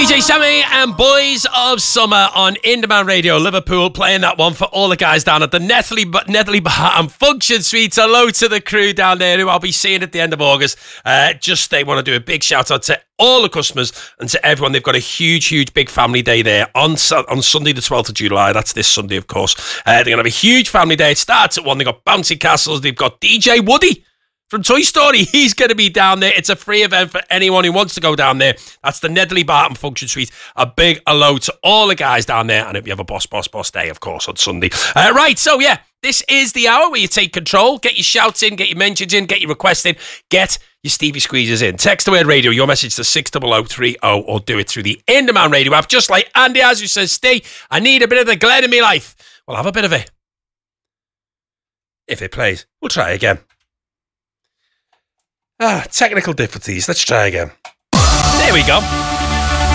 DJ Sammy and Boys of Summer on In Demand Radio Liverpool, playing that one for all the guys down at the Netherley Bar and Function Suites. Hello to the crew down there who I'll be seeing at the end of August. They want to do a big shout out to all the customers and to everyone. They've got a huge big family day there on Sunday the 12th of July. That's this Sunday, of course. They're going to have a huge family day. It starts at 1. They've got bouncy castles. They've got DJ Woody from Toy Story. He's going to be down there. It's a free event for anyone who wants to go down there. That's the Netherley Bar and Function Suite. A big hello to all the guys down there. And if you have a boss day, of course, on Sunday. Right, so yeah, this is the hour where you take control. Get your shouts in, get your mentions in, get your requests in, get your Stevie Squeezers in. Text the word radio, your message to 60030, or do it through the In Demand Radio app. Just like Andy As, who says, Steve, I need a bit of the Glen in my life. Well, have a bit of it. If it plays, we'll try again. Technical difficulties. Let's try again. There we go.